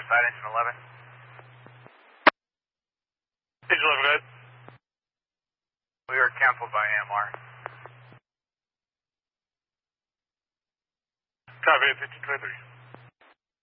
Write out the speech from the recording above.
side engine 11. Engine 11, go ahead. We were canceled by AMR. Copy, 1523.